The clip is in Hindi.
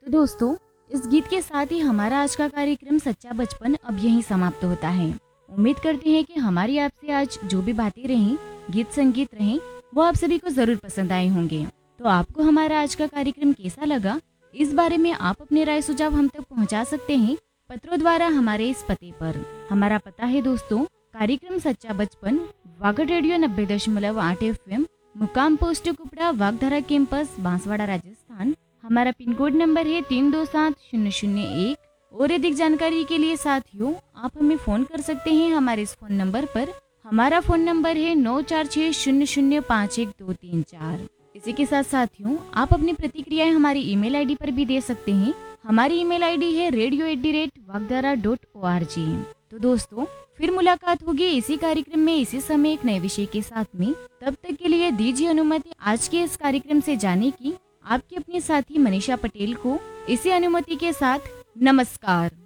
तो दोस्तों, इस गीत के साथ ही हमारा आज का कार्यक्रम सच्चा बचपन अब यहीं समाप्त होता है। उम्मीद करते हैं कि हमारी आपसे आज जो भी बातें रहीं, गीत संगीत रहे, वो आप सभी को जरूर पसंद आए होंगे। तो आपको हमारा आज का कार्यक्रम कैसा लगा, इस बारे में आप अपने राय सुझाव हम तक पहुंचा सकते हैं पत्रों द्वारा हमारे इस पते पर। हमारा पता है दोस्तों, कार्यक्रम सच्चा बचपन, वागड़ रेडियो 90.8 FM, मुकाम पोस्ट कुपड़ा, वागधारा कैंपस, बांसवाड़ा, राजस्थान। हमारा पिन कोड नंबर है 327001। और अधिक जानकारी के लिए साथियों, आप हमें फोन कर सकते हैं हमारे इस फोन नंबर पर। हमारा फोन नंबर है 9460051234। इसी के साथ साथियों, आप अपनी प्रतिक्रियाएं हमारी ईमेल आईडी पर भी दे सकते हैं। हमारी ईमेल आईडी है radio@wagdara.org। तो दोस्तों, फिर मुलाकात होगी इसी कार्यक्रम में इसी समय एक नए विषय के साथ में। तब तक के लिए दीजिए अनुमति आज के इस कार्यक्रम से जाने की। आपकी अपनी साथी मनीषा पटेल को इसी अनुमति के साथ नमस्कार।